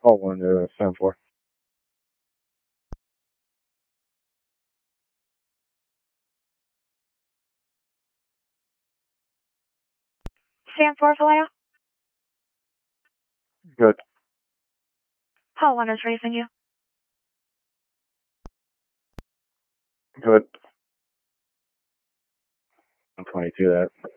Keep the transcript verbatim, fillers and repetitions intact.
Call one to seven four. San four, Vallejo. Good. Call one is raising you. Good. I'm twenty-two that.